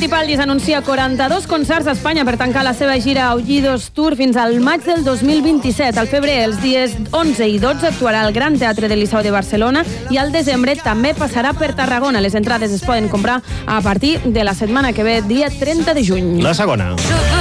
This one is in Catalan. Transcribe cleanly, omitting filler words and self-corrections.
Fittipaldis anuncia 42 concerts a Espanya per tancar la seva gira Aullidos Tour fins al maig del 2027. Al febrer, els dies 11 i 12, actuarà al Gran Teatre del Liceu de Barcelona i al desembre també passarà per Tarragona. Les entrades es poden comprar a partir de la setmana que ve, dia 30 de juny. La segona.